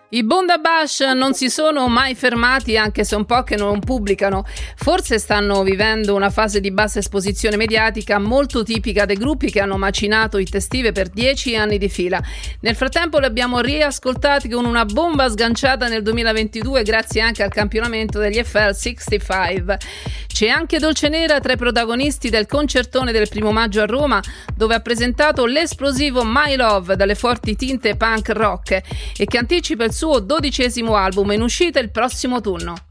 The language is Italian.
I Bundabash non si sono mai fermati, anche se un po' che non pubblicano. Forse stanno vivendo una fase di bassa esposizione mediatica molto tipica dei gruppi che hanno macinato hit estive per 10 anni di fila. Nel frattempo li abbiamo riascoltati con una bomba sganciata nel 2022 grazie anche al campionamento degli FL 65. C'è anche Dolce Nera tra i protagonisti del concertone del 1 maggio a Roma, dove ha presentato l'esplosivo My Love dalle forti tinte punk rock e che anticipa il suo 12° album in uscita il prossimo autunno.